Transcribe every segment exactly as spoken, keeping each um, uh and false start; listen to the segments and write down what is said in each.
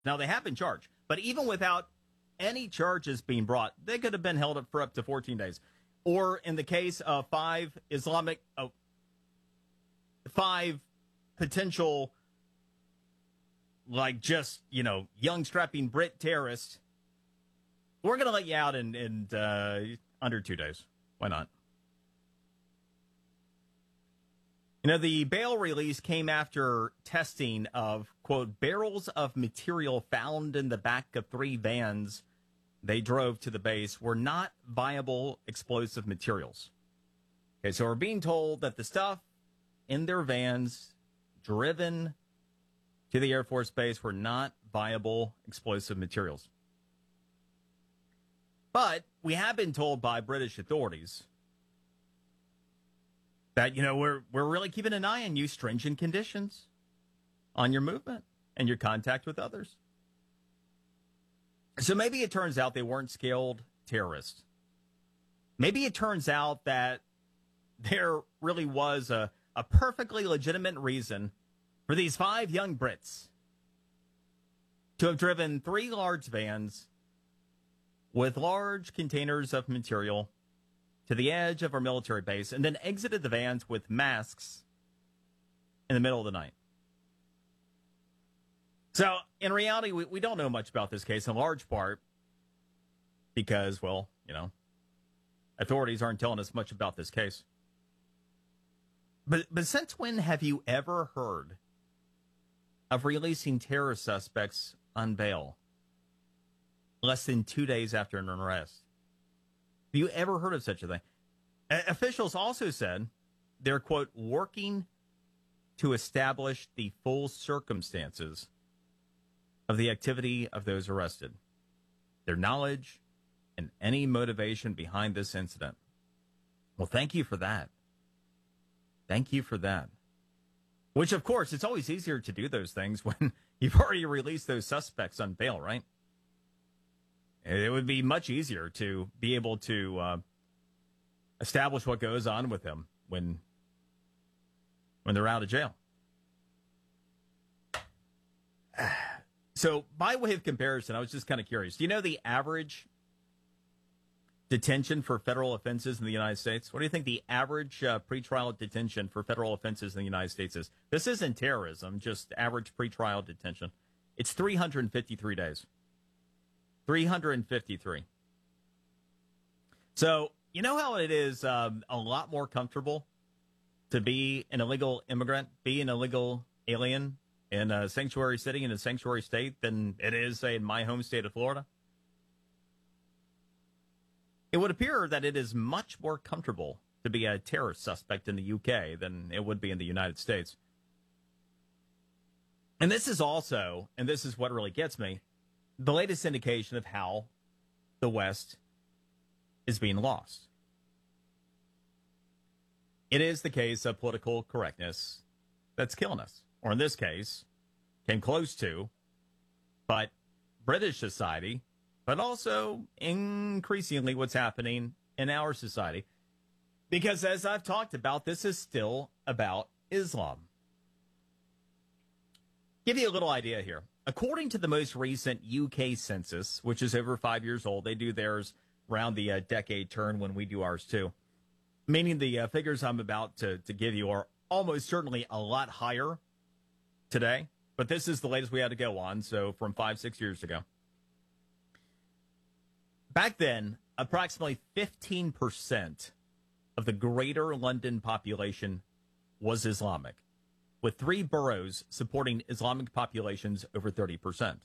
Now, they have been charged, but even without any charges being brought, they could have been held up for up to fourteen days. Or in the case of five Islamic, oh, five potential, like just, you know, young strapping Brit terrorists, we're going to let you out in, in uh, under two days. Why not? You know, the bail release came after testing of, quote, barrels of material found in the back of three vans they drove to the base were not viable explosive materials. Okay, so we're being told that the stuff in their vans driven to the Air Force Base were not viable explosive materials. But we have been told by British authorities that, you know, we're we're really keeping an eye on you, stringent conditions on your movement and your contact with others. So maybe it turns out they weren't skilled terrorists. Maybe it turns out that there really was a, a perfectly legitimate reason for these five young Brits to have driven three large vans with large containers of material to the edge of our military base and then exited the vans with masks in the middle of the night. So, in reality, we, we don't know much about this case, in large part because, well, you know, authorities aren't telling us much about this case. But, but since when have you ever heard of releasing terror suspects on bail less than two days after an arrest? Have you ever heard of such a thing? A- officials also said they're, quote, working to establish the full circumstances of the activity of those arrested, their knowledge, and any motivation behind this incident. Well, thank you for that. Thank you for that. Which, of course, it's always easier to do those things when you've already released those suspects on bail, right? It would be much easier to be able to uh, establish what goes on with them when when they're out of jail. So, by way of comparison, I was just kind of curious. Do you know the average detention for federal offenses in the United States? What do you think the average uh, pretrial detention for federal offenses in the United States is? This isn't terrorism, just average pretrial detention. It's three hundred fifty-three days. three hundred fifty-three. So, you know how it is um, a lot more comfortable to be an illegal immigrant, be an illegal alien in a sanctuary city, in a sanctuary state, than it is, say, in my home state of Florida? It would appear that it is much more comfortable to be a terrorist suspect in the U K than it would be in the United States. And this is also, and this is what really gets me, the latest indication of how the West is being lost. It is the case of political correctness that's killing us. Or in this case, came close to, but British society, but also increasingly what's happening in our society. Because as I've talked about, this is still about Islam. Give you a little idea here. According to the most recent U K census, which is over five years old, they do theirs around the uh, decade turn when we do ours too. Meaning the uh, figures I'm about to, to give you are almost certainly a lot higher today. But this is the latest we had to go on, so from five, six years ago. Back then, approximately fifteen percent of the greater London population was Islamic, with three boroughs supporting Islamic populations over thirty percent.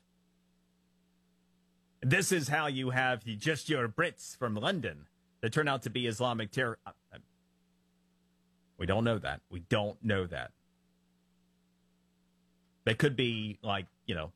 This is how you have just your Brits from London that turn out to be Islamic terror. We don't know that. We don't know that. They could be like, you know,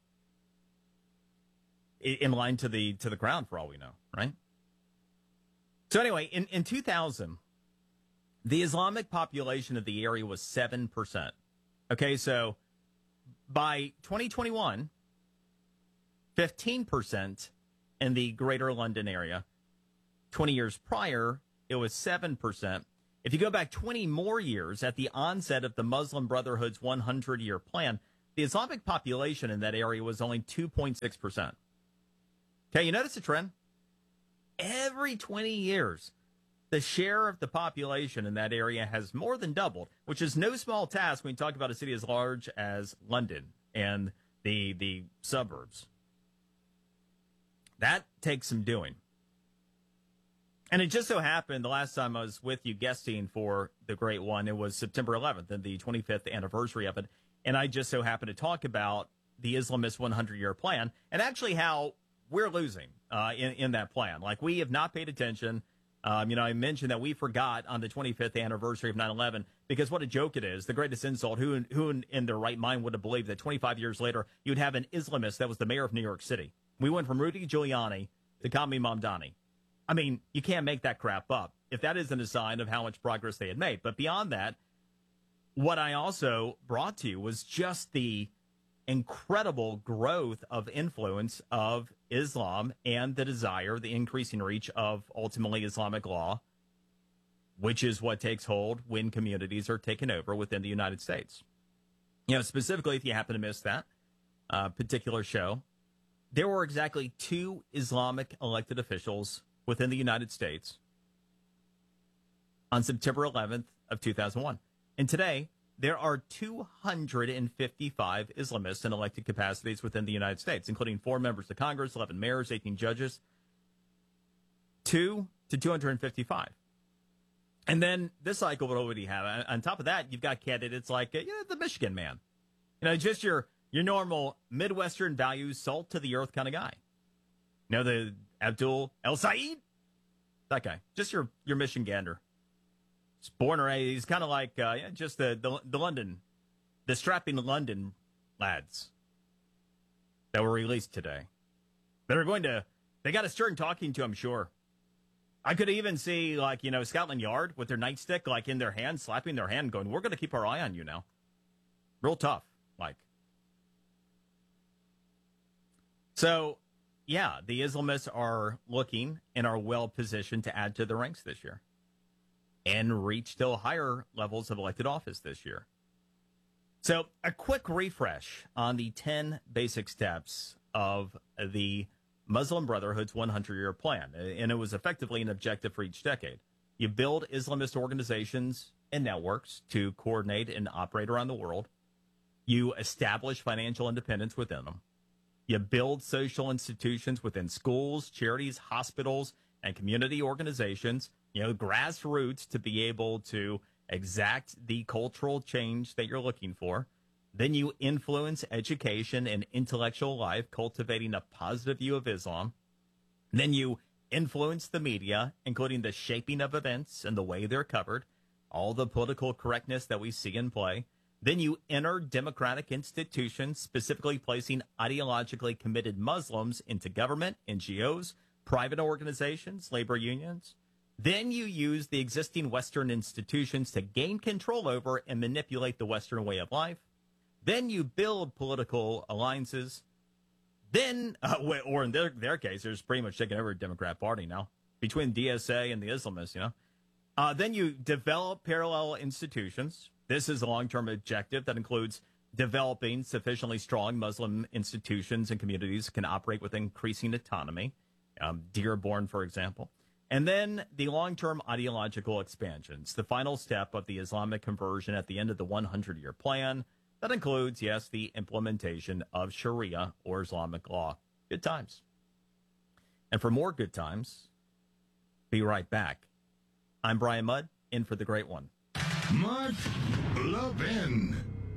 in line to the to the ground for all we know, right? So anyway, in, in two thousand, the Islamic population of the area was seven percent. Okay, so by twenty twenty-one, fifteen percent in the greater London area. twenty years prior, it was seven percent. If you go back twenty more years at the onset of the Muslim Brotherhood's hundred-year plan, the Islamic population in that area was only two point six percent. Okay, you notice a trend? Every twenty years, the share of the population in that area has more than doubled, which is no small task when you talk about a city as large as London and the the suburbs. That takes some doing. And it just so happened the last time I was with you guesting for the Great One, it was September eleventh, and the twenty-fifth anniversary of it. And I just so happened to talk about the Islamist hundred-year plan and actually how we're losing uh, in, in that plan. Like, we have not paid attention. Um, you know, I mentioned that we forgot on the twenty-fifth anniversary of nine eleven because what a joke it is, the greatest insult. Who, who in, in their right mind would have believed that twenty-five years later you'd have an Islamist that was the mayor of New York City? We went from Rudy Giuliani to Kami Mamdani. I mean, you can't make that crap up if that isn't a sign of how much progress they had made. But beyond that, what I also brought to you was just the incredible growth of influence of Islam and the desire, the increasing reach of ultimately Islamic law, which is what takes hold when communities are taken over within the United States. You know, specifically, if you happen to miss that uh, particular show, there were exactly two Islamic elected officials within the United States on September eleventh of two thousand one. And today, there are two hundred fifty-five Islamists in elected capacities within the United States, including four members of Congress, eleven mayors, eighteen judges, two to two hundred fifty-five. And then this cycle, what would he have? On top of that, you've got candidates like uh, you know, the Michigan man. You know, just your your normal Midwestern values, salt to the earth kind of guy. You know, the Abdul El Said? That guy. Just your, your Michigander. He's born or raised. He's kind of like uh, yeah, just the, the the London, the strapping London lads that were released today. That are going to, they got a stern talking to, I'm sure. I could even see, like, you know, Scotland Yard with their nightstick, like, in their hand, slapping their hand, going, we're going to keep our eye on you now. Real tough, like. So, yeah, the Islamists are looking and are well positioned to add to the ranks this year and reach still higher levels of elected office this year. So, a quick refresh on the ten basic steps of the Muslim Brotherhood's hundred-year plan, and it was effectively an objective for each decade. You build Islamist organizations and networks to coordinate and operate around the world. You establish financial independence within them. You build social institutions within schools, charities, hospitals, and community organizations, you know, grassroots, to be able to exact the cultural change that you're looking for. Then you influence education and intellectual life, cultivating a positive view of Islam. Then you influence the media, including the shaping of events and the way they're covered, all the political correctness that we see in play. Then you enter democratic institutions, specifically placing ideologically committed Muslims into government, N G Os, private organizations, labor unions. Then you use the existing Western institutions to gain control over and manipulate the Western way of life. Then you build political alliances. Then, uh, or in their, their case, there's pretty much taking over the Democrat Party now, between D S A and the Islamists, you know. Uh, then you develop parallel institutions. This is a long-term objective that includes developing sufficiently strong Muslim institutions and communities that can operate with increasing autonomy. Um, Dearborn, for example. And then the long-term ideological expansions, the final step of the Islamic conversion at the end of the hundred-year plan. That includes, yes, the implementation of Sharia or Islamic law. Good times. And for more good times, be right back. I'm Brian Mudd, in for the Great One. Mark Levin.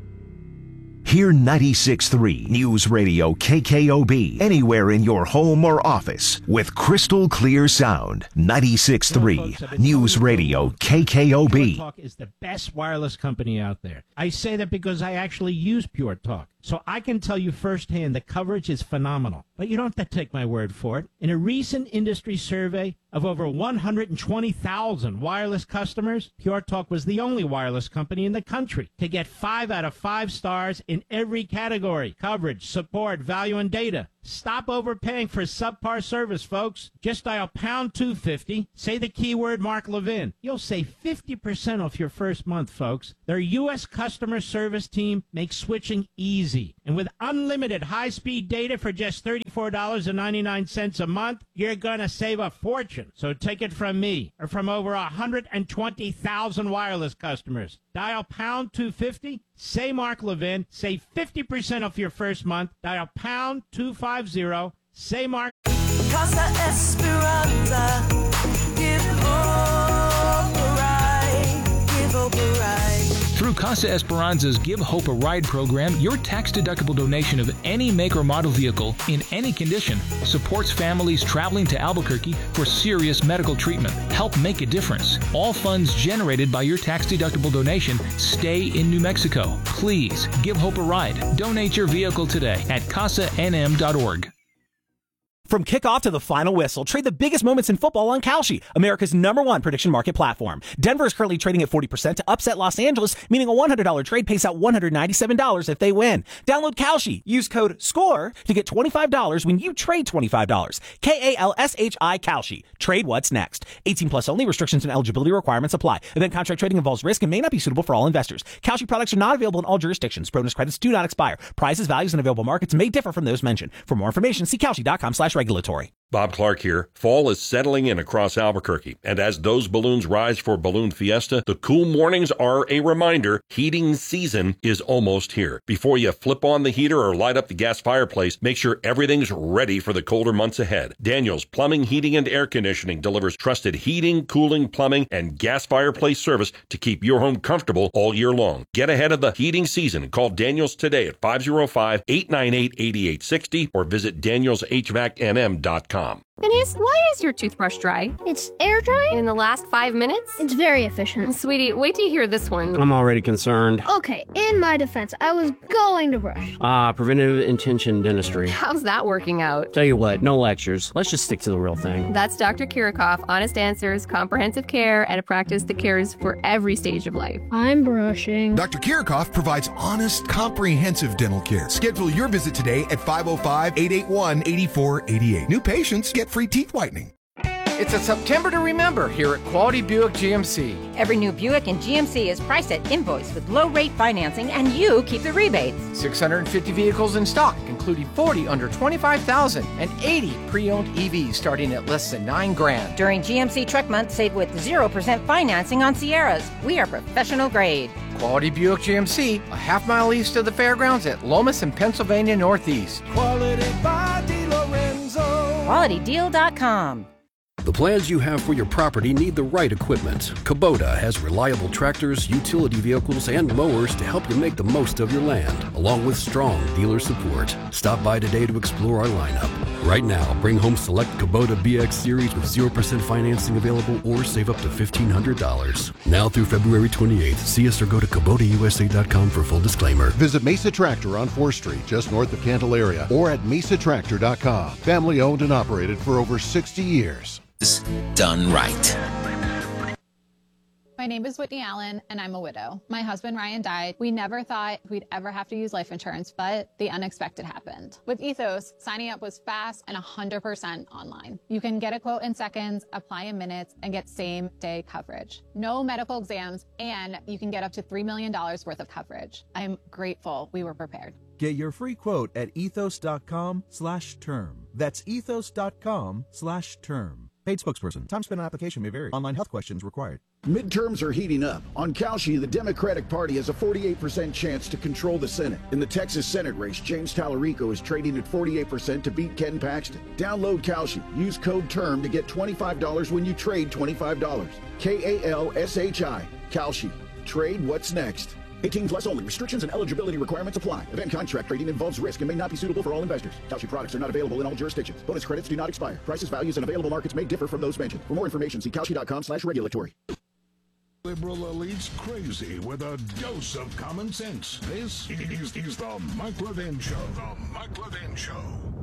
Hear ninety-six point three News Radio K K O B anywhere in your home or office with crystal clear sound. ninety-six point three News Radio K K O B. Pure Talk is the best wireless company out there. I say that because I actually use Pure Talk. So I can tell you firsthand the coverage is phenomenal. But you don't have to take my word for it. In a recent industry survey of over one hundred twenty thousand wireless customers, Pure Talk was the only wireless company in the country to get five out of five stars in every category: coverage, support, value, and data. Stop overpaying for subpar service, folks. Just dial pound two fifty, say the keyword Mark Levin. You'll save fifty percent off your first month, folks. Their U S customer service team makes switching easy. And with unlimited high-speed data for just thirty-four dollars and ninety-nine cents a month, you're going to save a fortune. So take it from me, or from over one hundred twenty thousand wireless customers. Dial pound two fifty, say Mark Levin, save fifty percent off your first month. Dial pound two fifty, say Mark. Casa Esperanza, give hope a ride, give hope a ride. Through Casa Esperanza's Give Hope a Ride program, your tax-deductible donation of any make or model vehicle in any condition supports families traveling to Albuquerque for serious medical treatment. Help make a difference. All funds generated by your tax-deductible donation stay in New Mexico. Please give Hope a ride. Donate your vehicle today at casa n m dot org. From kickoff to the final whistle, trade the biggest moments in football on Kalshi, America's number one prediction market platform. Denver is currently trading at forty percent to upset Los Angeles, meaning a one hundred dollars trade pays out one hundred ninety-seven dollars if they win. Download Kalshi. Use code SCORE to get twenty-five dollars when you trade twenty-five dollars. K A L S H I Kalshi. Trade what's next. eighteen plus only. Restrictions and eligibility requirements apply. Event contract trading involves risk and may not be suitable for all investors. Kalshi products are not available in all jurisdictions. Bonus credits do not expire. Prices, values, and available markets may differ from those mentioned. For more information, see Kalshi.com slash regulatory. Bob Clark here. Fall is settling in across Albuquerque, and as those balloons rise for Balloon Fiesta, the cool mornings are a reminder heating season is almost here. Before you flip on the heater or light up the gas fireplace, make sure everything's ready for the colder months ahead. Daniels Plumbing, Heating, and Air Conditioning delivers trusted heating, cooling, plumbing, and gas fireplace service to keep your home comfortable all year long. Get ahead of the heating season and call Daniels today at five oh five, eight nine eight, eight eight six oh or visit daniels h vac n m dot com. Denise, why is your toothbrush dry? It's air drying? In the last five minutes? It's very efficient. Sweetie, wait till you hear this one. I'm already concerned. Okay, in my defense, I was going to brush. Ah, preventive intention dentistry. How's that working out? Tell you what, no lectures. Let's just stick to the real thing. That's Doctor Kirikoff, honest answers, comprehensive care, and a practice that cares for every stage of life. I'm brushing. Doctor Kirikoff provides honest, comprehensive dental care. Schedule your visit today at five oh five, eight eight one, eight four eight eight. New patients get free teeth whitening. It's a September to remember here at Quality Buick G M C. Every new Buick in G M C is priced at invoice with low rate financing, and you keep the rebates. six hundred fifty vehicles in stock, including forty under twenty-five thousand and eighty pre-owned E Vs starting at less than nine grand. During G M C Truck Month, save with zero percent financing on Sierras. We are professional grade. Quality Buick G M C, a half mile east of the fairgrounds at Lomas and Pennsylvania Northeast. Quality by DiLorenzo. quality deal dot com. The plans you have for your property need the right equipment. Kubota has reliable tractors, utility vehicles, and mowers to help you make the most of your land, along with strong dealer support. Stop by today to explore our lineup. Right now, bring home select Kubota B X Series with zero percent financing available or save up to fifteen hundred dollars. Now through February twenty-eighth, see us or go to Kubota U S A dot com for full disclaimer. Visit Mesa Tractor on fourth street, just north of Candelaria, or at mesa tractor dot com. Family owned and operated for over sixty years. Done right. My name is Whitney Allen, and I'm a widow. My husband, Ryan, died. We never thought we'd ever have to use life insurance, but the unexpected happened. With Ethos, signing up was fast and one hundred percent online. You can get a quote in seconds, apply in minutes, and get same-day coverage. No medical exams, and you can get up to three million dollars worth of coverage. I'm grateful we were prepared. Get your free quote at ethos dot com slash term. That's ethos dot com slash term. Paid spokesperson. Time spent on application may vary. Online health questions required. Midterms are heating up. On Kalshi, the Democratic Party has a forty-eight percent chance to control the Senate. In the Texas Senate race, James Tallarico is trading at forty-eight percent to beat Ken Paxton. Download Kalshi. Use code TERM to get twenty-five dollars when you trade twenty-five dollars. K A L S H I. Kalshi. Trade what's next. eighteen plus only. Restrictions and eligibility requirements apply. Event contract trading involves risk and may not be suitable for all investors. Kalshi products are not available in all jurisdictions. Bonus credits do not expire. Prices, values, and available markets may differ from those mentioned. For more information, see kalshi dot com slash regulatory. Liberal elites crazy with a dose of common sense. This is, is the Mike Levin Show. The Mike Levin Show.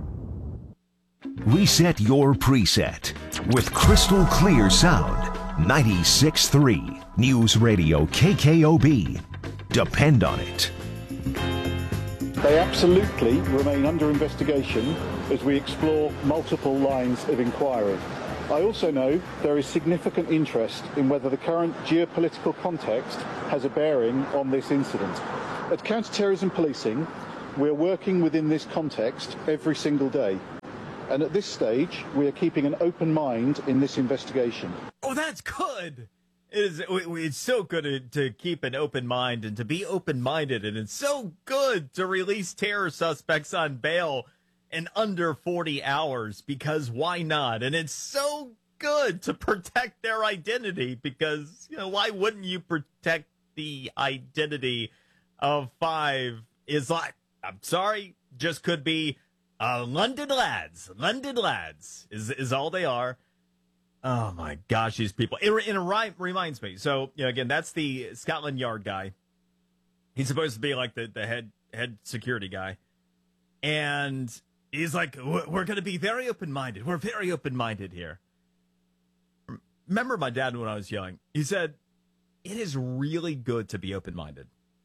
Reset your preset with crystal clear sound. ninety-six point three News Radio K K O B. Depend on it. They absolutely remain under investigation as we explore multiple lines of inquiry. I also know there is significant interest in whether the current geopolitical context has a bearing on this incident. At Counter-Terrorism Policing, we are working within this context every single day. And at this stage, we are keeping an open mind in this investigation. Oh, that's good. It is, it's so good to, to keep an open mind and to be open-minded. And it's so good to release terror suspects on bail in under forty hours, because why not? And it's so good to protect their identity, because, you know, why wouldn't you protect the identity of five Islam? I'm sorry, just could be uh, London lads. London lads is is all they are. Oh my gosh, these people. It, it ri- reminds me. So, you know, again, that's the Scotland Yard guy. He's supposed to be like the, the head head security guy. And he's like, we're going to be very open-minded. We're very open-minded here. Remember my dad when I was young? He said, it is really good to be open-minded,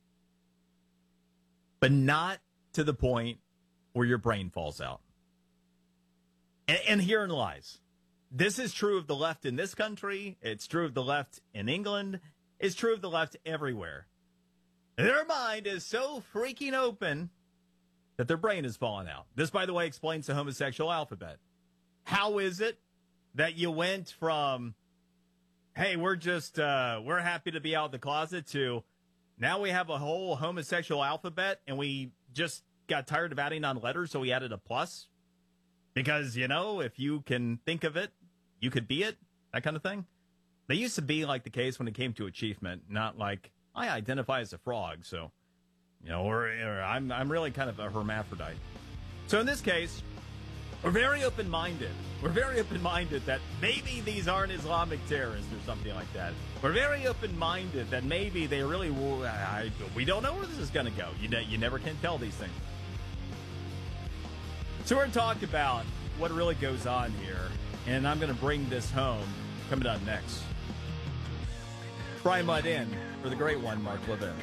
but not to the point where your brain falls out. And, and herein lies. This is true of the left in this country. It's true of the left in England. It's true of the left everywhere. Their mind is so freaking open that their brain is falling out. This, by the way, explains the homosexual alphabet. How is it that you went from, hey, we're just, uh, we're happy to be out of the closet, to now we have a whole homosexual alphabet and we just got tired of adding on letters, so we added a plus? Because, you know, if you can think of it, you could be it, that kind of thing. They used to be like the case when it came to achievement, not like, I identify as a frog, so... You know, or, or I'm I'm really kind of a hermaphrodite. So in this case, we're very open-minded. We're very open-minded that maybe these aren't Islamic terrorists or something like that. We're very open-minded that maybe they really will. I, we don't know where this is going to go. You ne- you never can tell these things. So we're going to talk about what really goes on here, and I'm going to bring this home coming up next. Brian Mudd in for the great one, Mark Levin.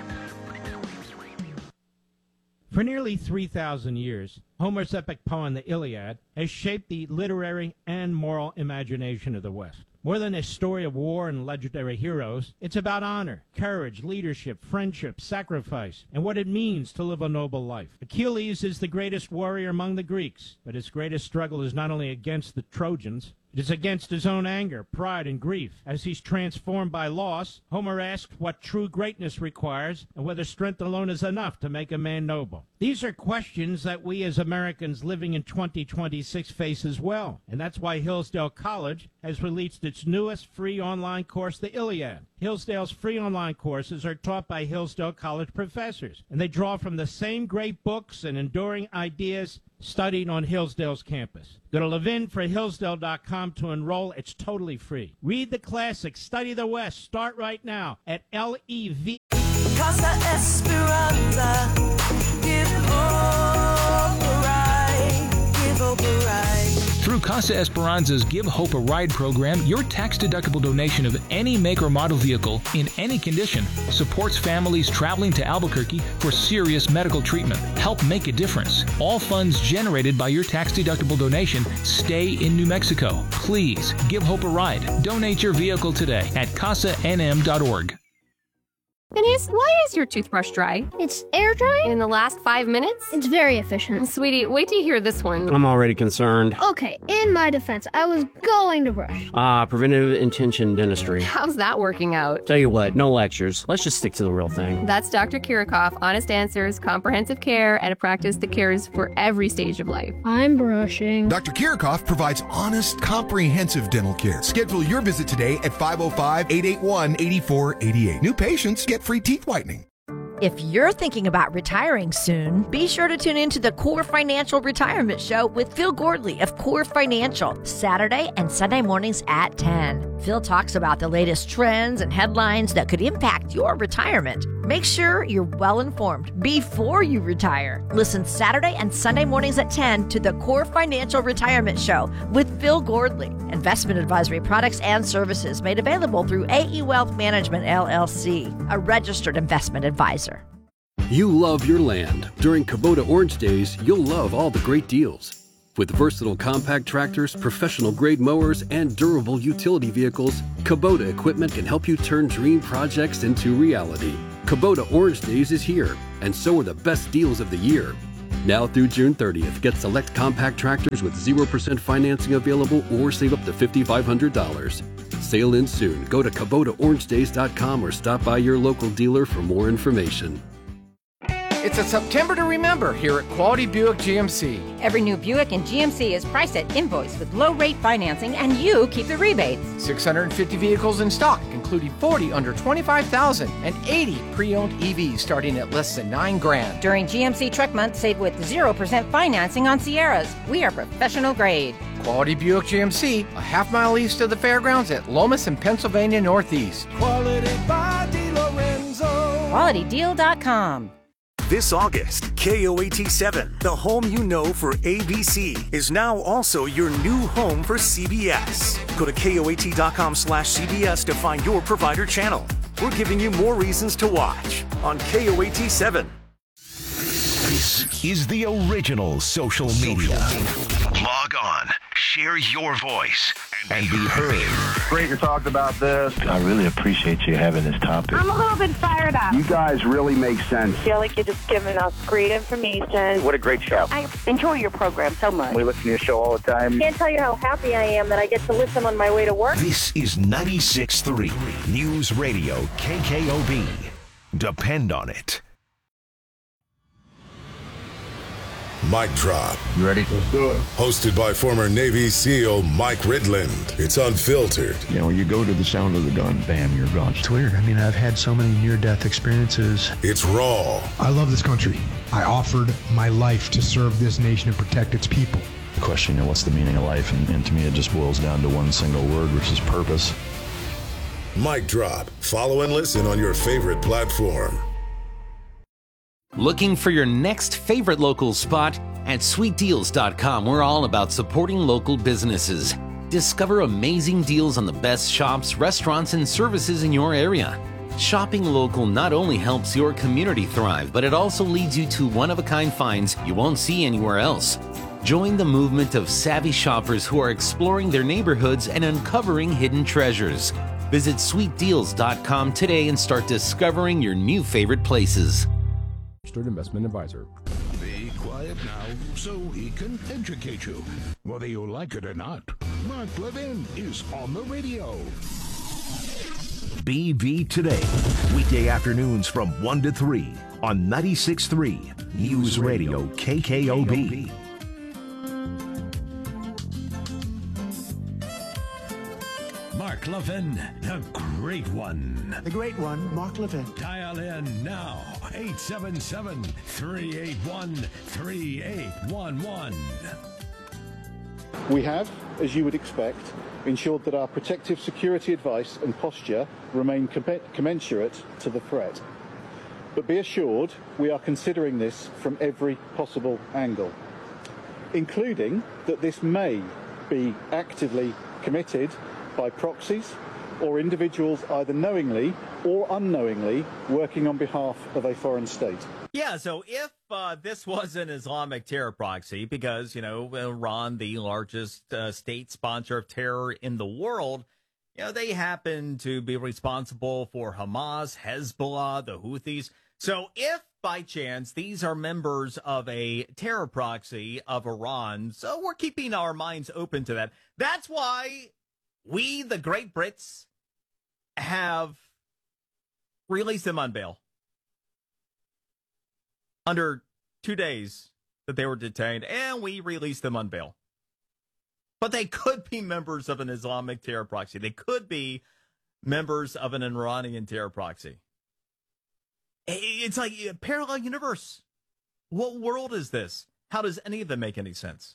For nearly three thousand years, Homer's epic poem, the Iliad, has shaped the literary and moral imagination of the West. More than a story of war and legendary heroes, it's about honor, courage, leadership, friendship, sacrifice, and what it means to live a noble life. Achilles is the greatest warrior among the Greeks, but his greatest struggle is not only against the Trojans, it is against his own anger, pride, and grief. As he's transformed by loss, Homer asks what true greatness requires and whether strength alone is enough to make a man noble. These are questions that we as Americans living in twenty twenty-six face as well, and that's why Hillsdale College has released its newest free online course, the Iliad. Hillsdale's free online courses are taught by Hillsdale College professors, and they draw from the same great books and enduring ideas studied on Hillsdale's campus. Go to Levin for Hillsdale dot com to enroll. It's totally free. Read the classics, study the West. Start right now at L E V. Casa Esperanza, give hope a ride, give hope a ride. Through Casa Esperanza's Give Hope a Ride program, your tax-deductible donation of any make or model vehicle in any condition supports families traveling to Albuquerque for serious medical treatment. Help make a difference. All funds generated by your tax-deductible donation stay in New Mexico. Please give Hope a ride. Donate your vehicle today at casa n m dot org. Phineas, why is your toothbrush dry? It's air drying? In the last five minutes? It's very efficient. Sweetie, wait till you hear this one. I'm already concerned. Okay, in my defense, I was going to brush. Ah, preventive intention dentistry. How's that working out? Tell you what, no lectures. Let's just stick to the real thing. That's Doctor Kirikoff, honest answers, comprehensive care, and a practice that cares for every stage of life. I'm brushing. Doctor Kirikoff provides honest, comprehensive dental care. Schedule your visit today at five oh five, eight eight one, eight four eight eight. New patients get free teeth whitening. If you're thinking about retiring soon, be sure to tune in to the Core Financial Retirement Show with Phil Gordley of Core Financial, Saturday and Sunday mornings at ten. Phil talks about the latest trends and headlines that could impact your retirement. Make sure you're well informed before you retire. Listen Saturday and Sunday mornings at ten to the Core Financial Retirement Show with Phil Gordley. Investment advisory products and services made available through A E Wealth Management, L L C, a registered investment advisor. You love your land. During Kubota Orange Days, you'll love all the great deals. With versatile compact tractors, professional grade mowers, and durable utility vehicles, Kubota equipment can help you turn dream projects into reality. Kubota Orange Days is here, and so are the best deals of the year. Now through June thirtieth, get select compact tractors with zero percent financing available or save up to five thousand five hundred dollars. Sale ends soon. Go to Kubota Orange Days dot com or stop by your local dealer for more information. It's a September to remember here at Quality Buick G M C. Every new Buick in G M C is priced at invoice with low rate financing, and you keep the rebates. six hundred fifty vehicles in stock, including forty under twenty-five thousand and eighty pre-owned E Vs starting at less than nine grand. During G M C Truck Month, save with zero percent financing on Sierras. We are professional grade. Quality Buick G M C, a half mile east of the fairgrounds at Lomas and Pennsylvania Northeast. Quality by DeLorenzo. Quality Deal dot com. This August, K O A T seven, the home you know for A B C, is now also your new home for C B S. Go to K O A T dot com slash C B S to find your provider channel. We're giving you more reasons to watch on K O A T seven. This is the original social media. Log on, share your voice, and be heard. Great to talk about this. I really appreciate you having this topic. I'm a little bit fired up. You guys really make sense. I feel like you're just giving us great information. What a great show. I enjoy your program so much. We listen to your show all the time. Can't tell you how happy I am that I get to listen on my way to work. This is ninety-six point three News Radio K K O B. Depend on it. Mic Drop. You ready? Let's do it. Hosted by former Navy SEAL Mike Ridland. It's unfiltered. You know, you go to the sound of the gun, bam, you're gone. It's weird. I mean, I've had so many near-death experiences. It's raw. I love this country. I offered my life to serve this nation and protect its people. The question, you know, what's the meaning of life? And, and to me, it just boils down to one single word, which is purpose. Mic Drop. Follow and listen on your favorite platform. Looking for your next favorite local spot? At sweet deals dot com, we're all about supporting local businesses. Discover amazing deals on the best shops, restaurants, and services in your area. Shopping local not only helps your community thrive, but it also leads you to one-of-a-kind finds you won't see anywhere else. Join the movement of savvy shoppers who are exploring their neighborhoods and uncovering hidden treasures. Visit sweet deals dot com today and start discovering your new favorite places. Registered investment advisor. Be quiet now so he can educate you. Whether you like it or not, Mark Levin is on the radio. B V Today, weekday afternoons from one to three on ninety-six point three News Radio K K O B. Mark Levin, the great one. The great one, Mark Levin. Dial in now, eight seven seven, three eight one, three eight one one. We have, as you would expect, ensured that our protective security advice and posture remain com- commensurate to the threat. But be assured, we are considering this from every possible angle, including that this may be actively committed by proxies or individuals either knowingly or unknowingly working on behalf of a foreign state. Yeah, so if uh, this was an Islamic terror proxy, because, you know, Iran, the largest uh, state sponsor of terror in the world, you know, they happen to be responsible for Hamas, Hezbollah, the Houthis. So if by chance these are members of a terror proxy of Iran, so we're keeping our minds open to that. That's why we, the Great Brits, have released them on bail. Under two days that they were detained, and we released them on bail. But they could be members of an Islamic terror proxy. They could be members of an Iranian terror proxy. It's like a parallel universe. What world is this? How does any of them make any sense?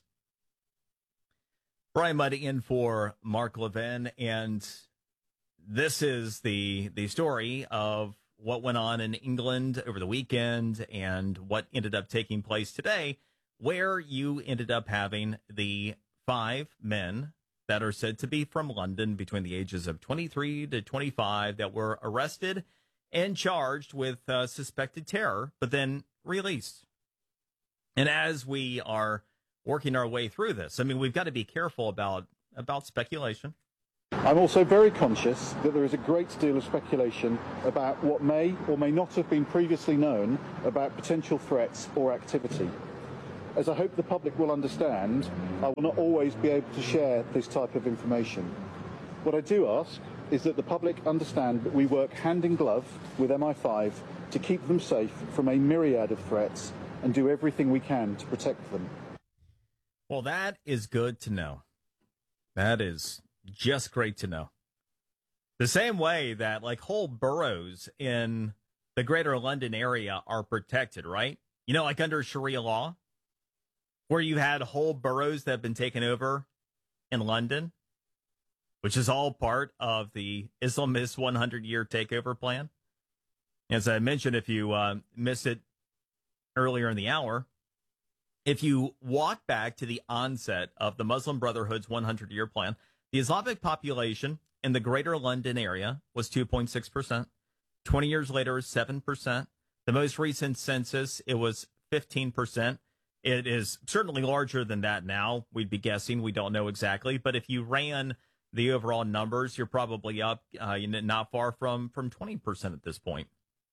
Brian Muddy in for Mark Levin, and this is the the story of what went on in England over the weekend and what ended up taking place today, where you ended up having the five men that are said to be from London between the ages of twenty-three to twenty-five that were arrested and charged with uh, suspected terror, but then released. And as we are working our way through this. I mean, we've got to be careful about about speculation. I'm also very conscious that there is a great deal of speculation about what may or may not have been previously known about potential threats or activity. As I hope the public will understand, I will not always be able to share this type of information. What I do ask is that the public understand that we work hand in glove with M I five to keep them safe from a myriad of threats and do everything we can to protect them. Well, that is good to know. That is just great to know. The same way that like whole boroughs in the greater London area are protected, right? You know, like under Sharia law, where you had whole boroughs that have been taken over in London, which is all part of the Islamist one hundred year takeover plan. As I mentioned, if you uh, missed it earlier in the hour, if you walk back to the onset of the Muslim Brotherhood's one hundred year plan, the Islamic population in the greater London area was two point six percent. twenty years later, seven percent. The most recent census, it was fifteen percent. It is certainly larger than that now. We'd be guessing. We don't know exactly. But if you ran the overall numbers, you're probably up uh, not far from, from twenty percent at this point.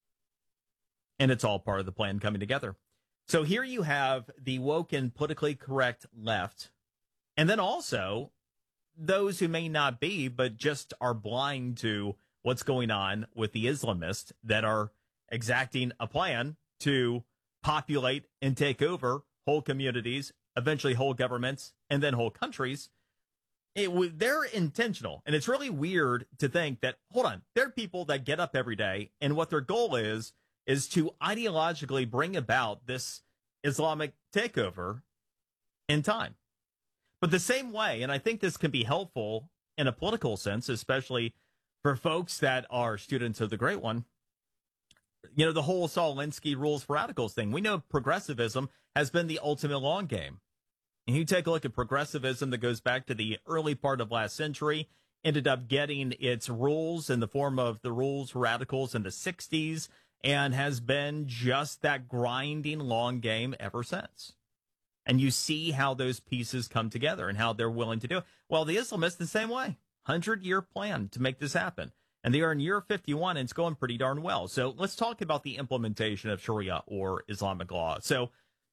And it's all part of the plan coming together. So here you have the woke and politically correct left. And then also those who may not be, but just are blind to what's going on with the Islamists that are exacting a plan to populate and take over whole communities, eventually whole governments, and then whole countries. It, they're intentional. And it's really weird to think that, hold on, there are people that get up every day and what their goal is, is to ideologically bring about this Islamic takeover in time. But the same way, and I think this can be helpful in a political sense, especially for folks that are students of the Great One, you know, the whole Saul Alinsky rules for radicals thing. We know progressivism has been the ultimate long game. And you take a look at progressivism that goes back to the early part of last century, ended up getting its rules in the form of the rules for radicals in the sixties, and has been just that grinding long game ever since. And you see how those pieces come together and how they're willing to do it. Well, the Islamists, the same way. one hundred year plan to make this happen. And they are in year fifty-one, and it's going pretty darn well. So let's talk about the implementation of Sharia or Islamic law. So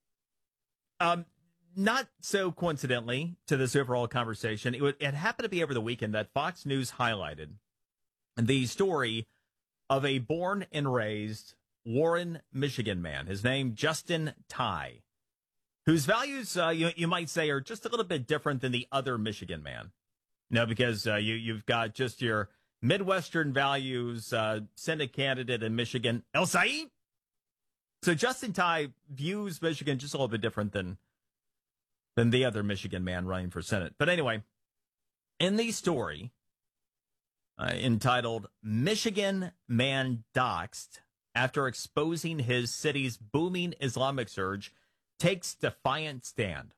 um, not so coincidentally to this overall conversation, it, would, it happened to be over the weekend that Fox News highlighted the story of a born and raised Warren, Michigan man. His name, Justin Tai, whose values, uh, you, you might say, are just a little bit different than the other Michigan man. No, because uh, you, you've got just your Midwestern values, uh, Senate candidate in Michigan, El Said. So Justin Tai views Michigan just a little bit different than, than the other Michigan man running for Senate. But anyway, in the story uh, entitled Michigan Man Doxxed After Exposing His City's Booming Islamic Surge, Takes Defiant Stand.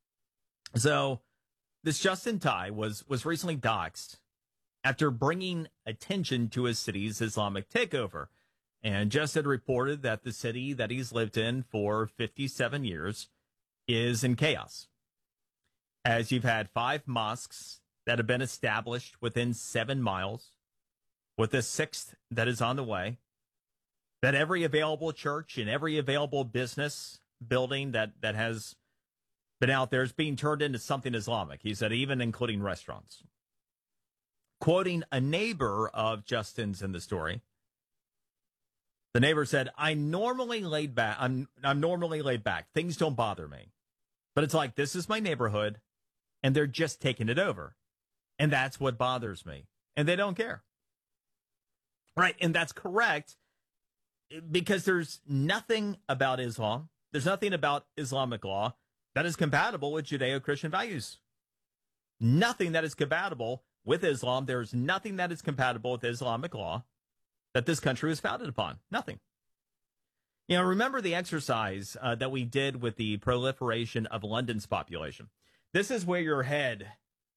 So this Justin Tai was, was recently doxxed after bringing attention to his city's Islamic takeover. And Justin reported that the city that he's lived in for fifty-seven years is in chaos, as you've had five mosques that have been established within seven miles, with a sixth that is on the way, that every available church and every available business building that, that has been out there is being turned into something Islamic. He said, even including restaurants. Quoting a neighbor of Justin's in the story, the neighbor said, I normally laid back. I'm, I'm normally laid back. Things don't bother me. But it's like, this is my neighborhood, and they're just taking it over. And that's what bothers me. And they don't care. Right, and that's correct, because there's nothing about Islam, there's nothing about Islamic law that is compatible with Judeo-Christian values. Nothing that is compatible with Islam. There's nothing that is compatible with Islamic law that this country was founded upon. Nothing. You know, remember the exercise uh, that we did with the proliferation of London's population. This is where your head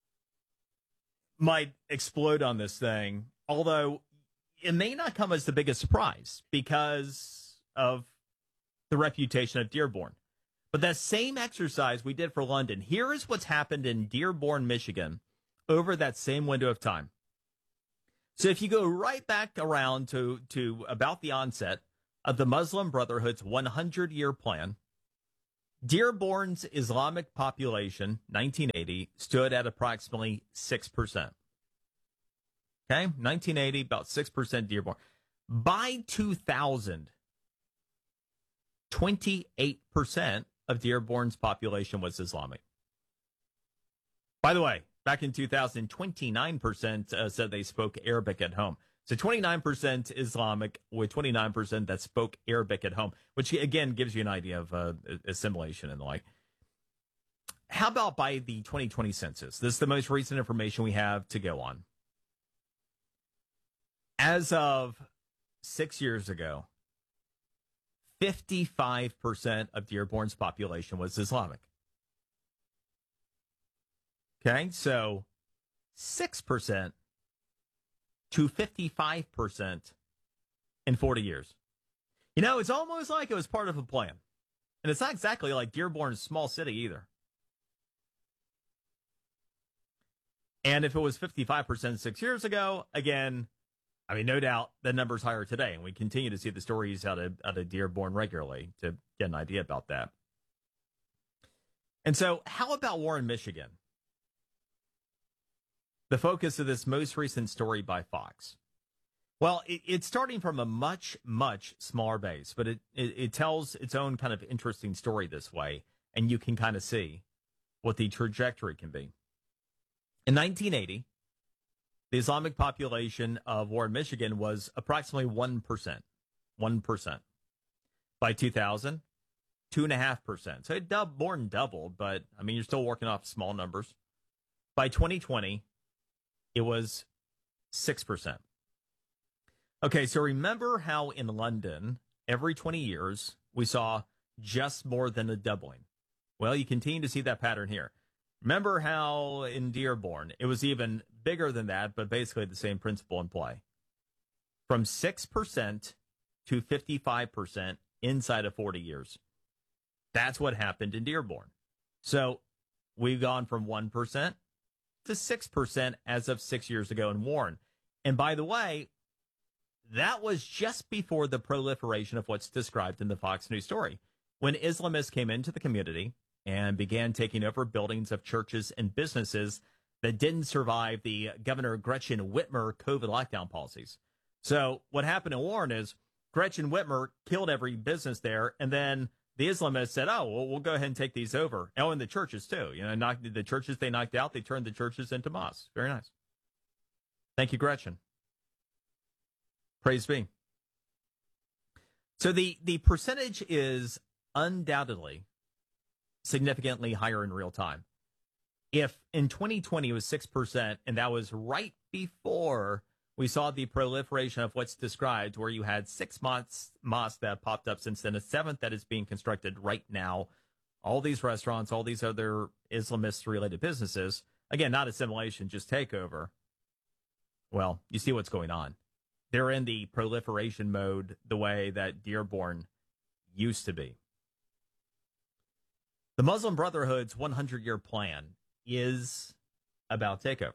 might explode on this thing, although it may not come as the biggest surprise because of the reputation of Dearborn. But that same exercise we did for London, here is what's happened in Dearborn, Michigan over that same window of time. So if you go right back around to, to about the onset of the Muslim Brotherhood's hundred-year plan, Dearborn's Islamic population, nineteen eighty, stood at approximately six percent. Okay, nineteen eighty, about six percent Dearborn. By two thousand, twenty-eight percent of Dearborn's population was Islamic. By the way, back in two thousand, twenty-nine percent uh, said they spoke Arabic at home. So twenty-nine percent Islamic with twenty-nine percent that spoke Arabic at home, which again gives you an idea of uh, assimilation and the like. How about by the twenty twenty census? This is the most recent information we have to go on. As of six years ago, fifty-five percent of Dearborn's population was Islamic. Okay, so six percent to fifty-five percent in forty years. You know, it's almost like it was part of a plan. And it's not exactly like Dearborn's small city either. And if it was fifty-five percent six years ago, again, I mean, no doubt the number's higher today. And we continue to see the stories out of, out of Dearborn regularly to get an idea about that. And so how about Warren, Michigan? The focus of this most recent story by Fox. Well, it, it's starting from a much, much smaller base, but it, it, it tells its own kind of interesting story this way, and you can kind of see what the trajectory can be. In nineteen eighty, the Islamic population of Warren, Michigan was approximately one percent. one percent. By two thousand, two point five percent. So it dub, more than doubled, but, I mean, you're still working off small numbers. By twenty twenty, it was six percent. Okay, so remember how in London, every twenty years, we saw just more than a doubling. Well, you continue to see that pattern here. Remember how in Dearborn, it was even bigger than that, but basically the same principle in play. From six percent to fifty-five percent inside of forty years. That's what happened in Dearborn. So we've gone from one percent to six percent as of six years ago in Warren. And by the way, that was just before the proliferation of what's described in the Fox News story. When Islamists came into the community and began taking over buildings of churches and businesses that didn't survive the Governor Gretchen Whitmer COVID lockdown policies. So what happened in Warren is Gretchen Whitmer killed every business there, and then the Islamists said, oh, well, we'll go ahead and take these over. Oh, and the churches, too. You know, knocked, the churches they knocked out, they turned the churches into mosques. Very nice. Thank you, Gretchen. Praise be. So the, the percentage is undoubtedly significantly higher in real time. If in twenty twenty it was six percent, and that was right before we saw the proliferation of what's described, where you had six mosques, mosques that popped up since then, a seventh that is being constructed right now, all these restaurants, all these other Islamist-related businesses, again, not assimilation, just takeover. Well, you see what's going on. They're in the proliferation mode the way that Dearborn used to be. The Muslim Brotherhood's hundred-year plan is about takeover.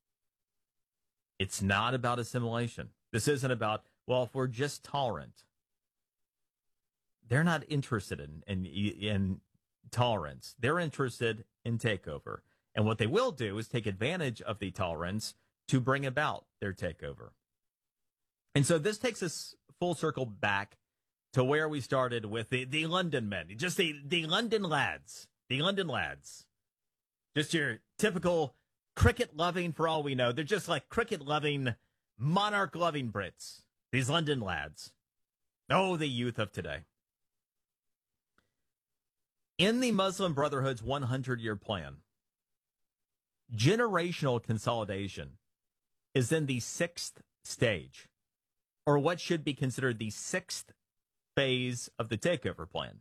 It's not about assimilation. This isn't about, well, if we're just tolerant. They're not interested in, in, in tolerance. They're interested in takeover. And what they will do is take advantage of the tolerance to bring about their takeover. And so this takes us full circle back to where we started with the, the London men, just the, the London lads, the London lads, just your typical cricket-loving, for all we know. They're just like cricket-loving, monarch-loving Brits, these London lads. Oh, the youth of today. In the Muslim Brotherhood's hundred-year plan, generational consolidation is in the sixth stage, or what should be considered the sixth phase of the takeover plan.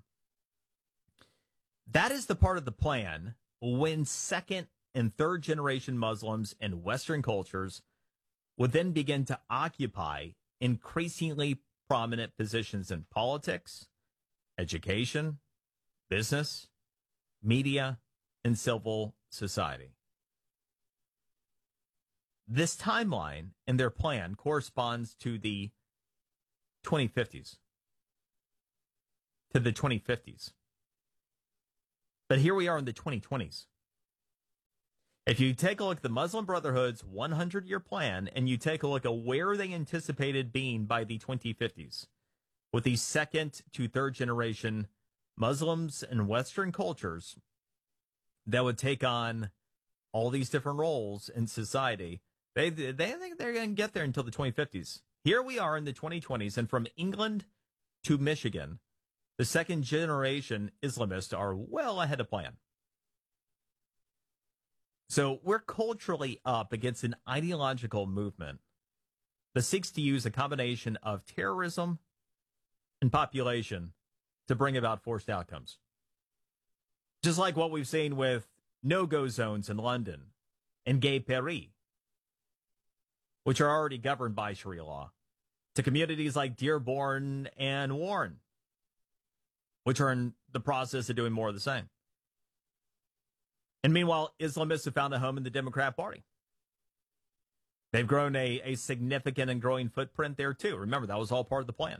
That is the part of the plan when second and third generation Muslims in Western cultures would then begin to occupy increasingly prominent positions in politics, education, business, media, and civil society. This timeline in their plan corresponds to the twenty fifties. To the twenty fifties. But here we are in the twenty twenties. If you take a look at the Muslim Brotherhood's hundred-year plan and you take a look at where they anticipated being by the twenty fifties, with the second to third generation Muslims and Western cultures that would take on all these different roles in society, they, they think they're going to get there until the twenty fifties. Here we are in the twenty twenties, and from England to Michigan, the second generation Islamists are well ahead of plan. So we're culturally up against an ideological movement that seeks to use a combination of terrorism and population to bring about forced outcomes. Just like what we've seen with no-go zones in London and Gay Paris, which are already governed by Sharia law, to communities like Dearborn and Warren, which are in the process of doing more of the same. And meanwhile, Islamists have found a home in the Democrat Party. They've grown a, a significant and growing footprint there, too. Remember, that was all part of the plan.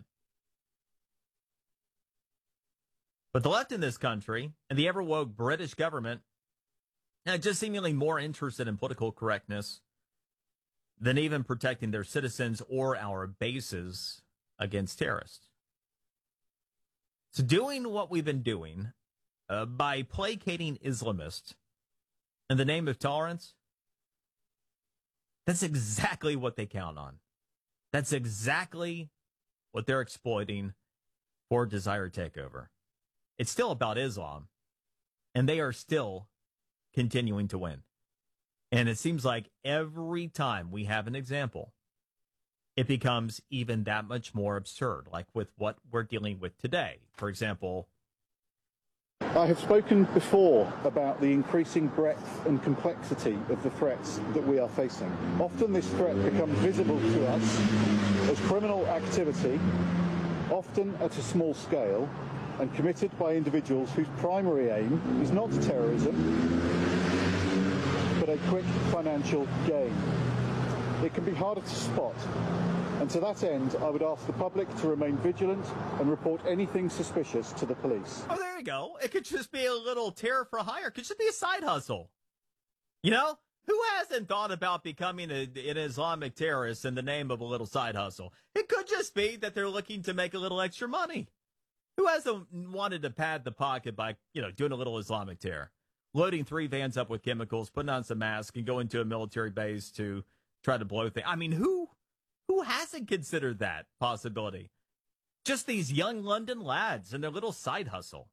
But the left in this country and the ever-woke British government are just seemingly more interested in political correctness than even protecting their citizens or our bases against terrorists. So doing what we've been doing uh, by placating Islamists in the name of tolerance, that's exactly what they count on. That's exactly what they're exploiting for desired takeover. It's still about Islam, and they are still continuing to win. And it seems like every time we have an example, it becomes even that much more absurd, like with what we're dealing with today. For example, I have spoken before about the increasing breadth and complexity of the threats that we are facing. Often this threat becomes visible to us as criminal activity, often at a small scale, and committed by individuals whose primary aim is not terrorism, but a quick financial gain. It can be harder to spot, and to that end, I would ask the public to remain vigilant and report anything suspicious to the police. Oh, there you go. It could just be a little terror for hire. It could just be a side hustle. You know, who hasn't thought about becoming a, an Islamic terrorist in the name of a little side hustle? It could just be that they're looking to make a little extra money. Who hasn't wanted to pad the pocket by, you know, doing a little Islamic terror? Loading three vans up with chemicals, putting on some masks, and going to a military base to try to blow things. I mean, who who hasn't considered that possibility? Just these young London lads and their little side hustle.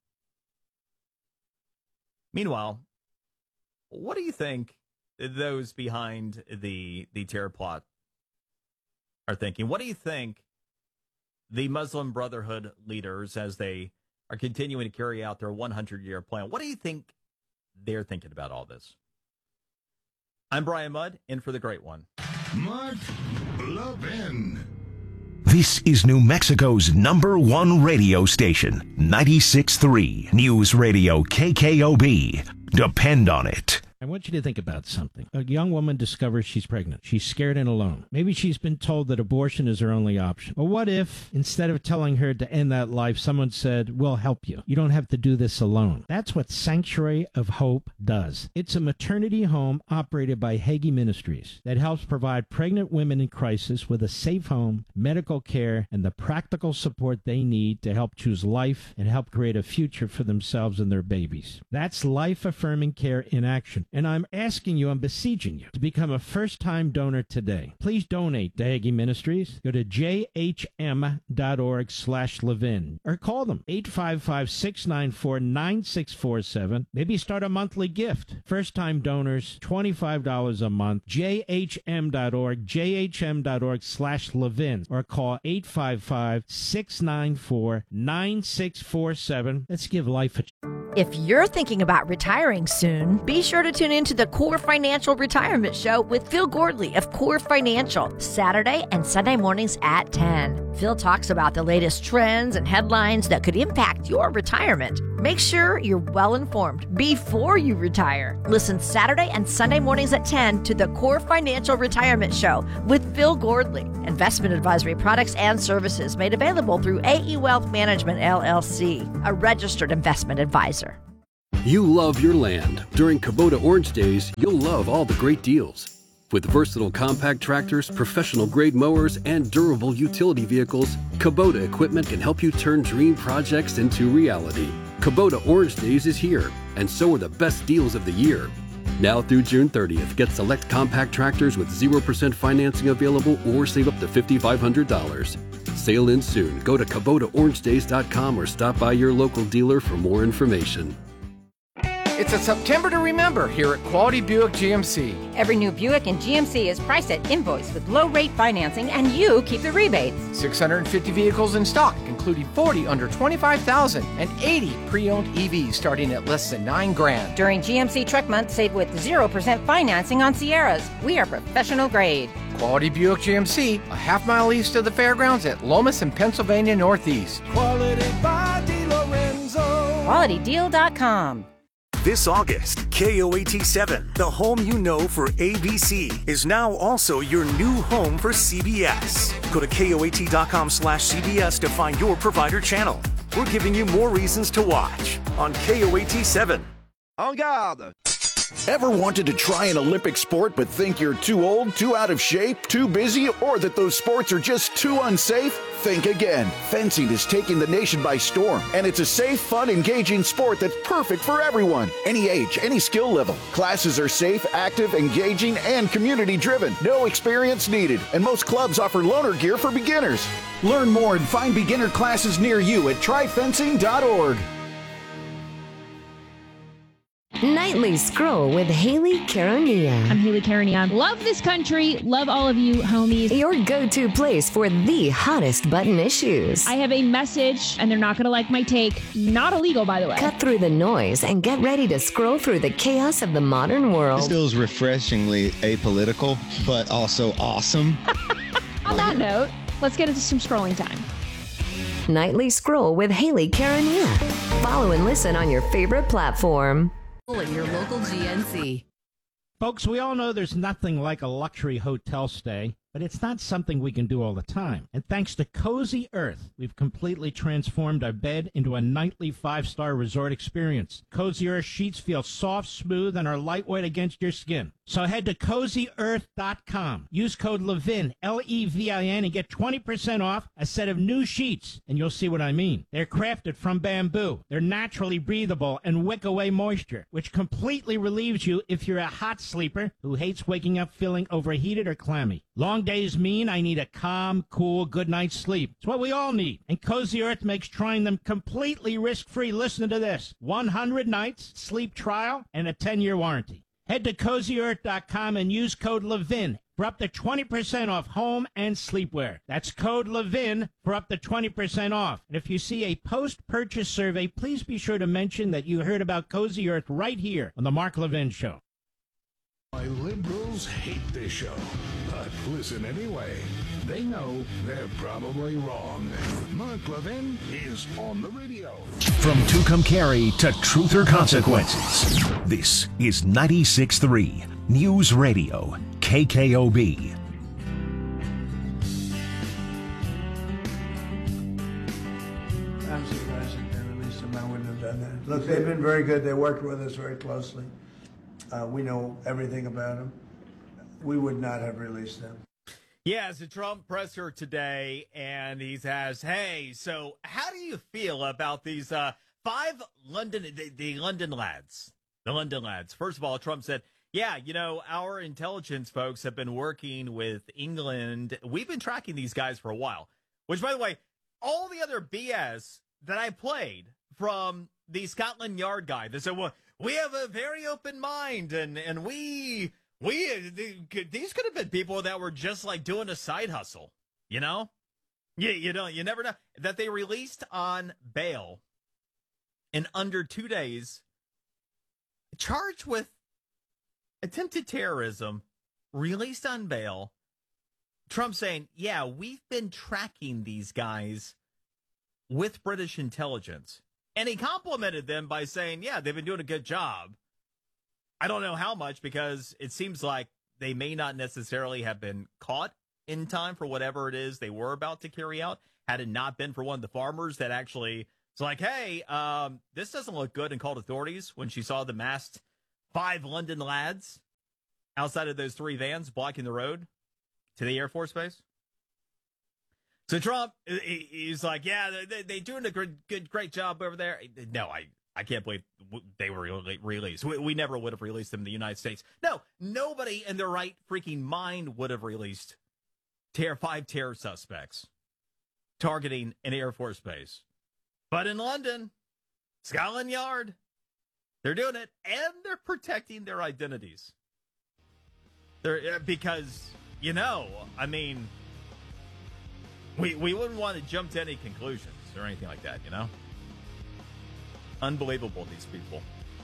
Meanwhile, what do you think those behind the the terror plot are thinking? What do you think the Muslim Brotherhood leaders, as they are continuing to carry out their hundred-year plan, what do you think they're thinking about all this? I'm Brian Mudd, in for the great one. Mark Levin. This is New Mexico's number one radio station, ninety-six point three News Radio K K O B. Depend on it. I want you to think about something. A young woman discovers she's pregnant. She's scared and alone. Maybe she's been told that abortion is her only option. But what if, instead of telling her to end that life, someone said, we'll help you. You don't have to do this alone. That's what Sanctuary of Hope does. It's a maternity home operated by Hagee Ministries that helps provide pregnant women in crisis with a safe home, medical care, and the practical support they need to help choose life and help create a future for themselves and their babies. That's life-affirming care in action. And I'm asking you, I'm beseeching you, to become a first-time donor today. Please donate to Hagee Ministries. Go to j h m dot org slash Levin or call them, eight five five, six nine four, nine six four seven. Maybe start a monthly gift. First-time donors, twenty-five dollars a month. j h m dot org, j h m dot org slash Levin or call eight five five, six nine four, nine six four seven. Let's give life a If you're thinking about retiring soon, be sure to tune in to the Core Financial Retirement Show with Phil Gordley of Core Financial, Saturday and Sunday mornings at ten. Phil talks about the latest trends and headlines that could impact your retirement. Make sure you're well informed before you retire. Listen Saturday and Sunday mornings at ten to the Core Financial Retirement Show with Phil Gordley. Investment advisory products and services made available through A E Wealth Management, L L C, a registered investment advisor. You love your land. During Kubota Orange Days, you'll love all the great deals. With versatile compact tractors, professional-grade mowers, and durable utility vehicles, Kubota equipment can help you turn dream projects into reality. Kubota Orange Days is here, and so are the best deals of the year. Now through June thirtieth, get select compact tractors with zero percent financing available or save up to five thousand five hundred dollars. Sale ends soon. Go to Kubota Orange Days dot com or stop by your local dealer for more information. It's a September to remember here at Quality Buick G M C. Every new Buick in G M C is priced at invoice with low rate financing, and you keep the rebates. six hundred fifty vehicles in stock, including forty under twenty-five thousand and eighty pre-owned E Vs starting at less than nine grand. During G M C Truck Month, save with zero percent financing on Sierras. We are professional grade. Quality Buick G M C, a half mile east of the fairgrounds at Lomas and Pennsylvania Northeast. Quality by DeLorenzo. Quality Deal dot com. This August, K O A T seven, the home you know for A B C, is now also your new home for C B S. Go to K O A T dot com slash C B S to find your provider channel. We're giving you more reasons to watch on K O A T seven. En garde! Ever wanted to try an Olympic sport but think you're too old, too out of shape, too busy, or that those sports are just too unsafe? Think again. Fencing is taking the nation by storm, and it's a safe, fun, engaging sport that's perfect for everyone. Any age, any skill level. Classes are safe, active, engaging, and community-driven. No experience needed, and most clubs offer loaner gear for beginners. Learn more and find beginner classes near you at try fencing dot org. Nightly Scroll with Haley Caronia. I'm Haley Caronia. Love this country. Love all of you, homies. Your go-to place for the hottest button issues. I have a message, and they're not going to like my take. Not illegal, by the way. Cut through the noise and get ready to scroll through the chaos of the modern world. This feels refreshingly apolitical, but also awesome. On that note, let's get into some scrolling time. Nightly Scroll with Haley Caronia. Follow and listen on your favorite platform. At your local G N C. Folks, we all know there's nothing like a luxury hotel stay, but it's not something we can do all the time. And thanks to Cozy Earth, we've completely transformed our bed into a nightly five-star resort experience. Cozy Earth sheets feel soft, smooth, and are lightweight against your skin. So head to cozy earth dot com. Use code LEVIN, L E V I N, and get twenty percent off a set of new sheets, and you'll see what I mean. They're crafted from bamboo. They're naturally breathable and wick away moisture, which completely relieves you if you're a hot sleeper who hates waking up feeling overheated or clammy. Long days mean I need a calm, cool, good night's sleep. It's what we all need. And Cozy Earth makes trying them completely risk-free. Listen to this. one hundred nights, sleep trial, and a ten-year warranty. Head to cozy earth dot com and use code LEVIN for up to twenty percent off home and sleepwear. That's code LEVIN for up to twenty percent off. And if you see a post-purchase survey, please be sure to mention that you heard about Cozy Earth right here on The Mark Levin Show. My liberals hate this show, but listen anyway. They know they're probably wrong. Mark Levin is on the radio. From Tucumcari to Truth or Consequences, this is ninety-six point three News Radio, K K O B. I'm surprised that they released them. I wouldn't have done that. Look, they've been very good. They worked with us very closely. Uh, we know everything about them. We would not have released them. Yeah, it's a Trump presser today, and he says, hey, so how do you feel about these uh, five London, the, the London lads? The London lads. First of all, Trump said, yeah, you know, our intelligence folks have been working with England. We've been tracking these guys for a while, which, by the way, all the other B S that I played from the Scotland Yard guy, they said, well, we have a very open mind, and, and we... We these could have been people that were just like doing a side hustle, you know? Yeah, you know, you never know that they released on bail in under two days, charged with attempted terrorism, released on bail, Trump saying, yeah, we've been tracking these guys with British intelligence. And he complimented them by saying, yeah, they've been doing a good job. I don't know how much, because it seems like they may not necessarily have been caught in time for whatever it is they were about to carry out, had it not been for one of the farmers that actually was like, hey, um, this doesn't look good, and called authorities when she saw the masked five London lads outside of those three vans blocking the road to the Air Force Base. So Trump, he's like, yeah, they, they're doing a good, good, great job over there. No, I, I can't believe they were released. We, we never would have released them in the United States. No, nobody in their right freaking mind would have released terror, five terror suspects targeting an Air Force base. But in London, Scotland Yard, they're doing it, and they're protecting their identities. They're, because, you know, I mean... We we wouldn't want to jump to any conclusions or anything like that, you know? Unbelievable, these people.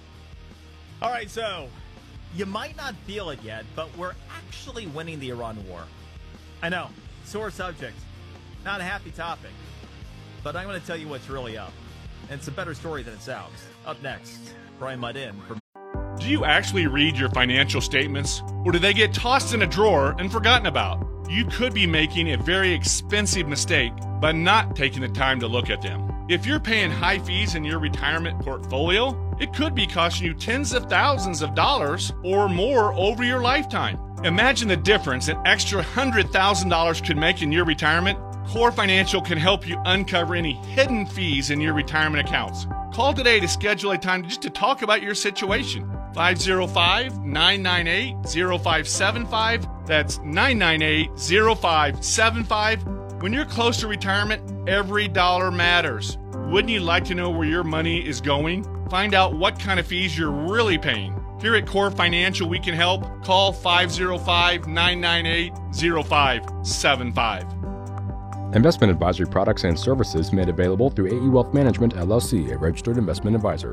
All right, so you might not feel it yet, but we're actually winning the Iran war. I know, sore subject, not a happy topic, but I'm going to tell you what's really up. And it's a better story than it sounds. Up next, Brian Mudd-In from... Do you actually read your financial statements, or do they get tossed in a drawer and forgotten about? You could be making a very expensive mistake by not taking the time to look at them. If you're paying high fees in your retirement portfolio, it could be costing you tens of thousands of dollars or more over your lifetime. Imagine the difference an extra one hundred thousand dollars could make in your retirement. Core Financial can help you uncover any hidden fees in your retirement accounts. Call today to schedule a time just to talk about your situation. five oh five, nine nine eight, oh five seven five. That's nine nine eight, oh five seven five. When you're close to retirement, every dollar matters. Wouldn't you like to know where your money is going? Find out what kind of fees you're really paying. Here at Core Financial, we can help. Call five oh five, nine nine eight, oh five seven five. Investment advisory products and services made available through A E Wealth Management, L L C, a registered investment advisor.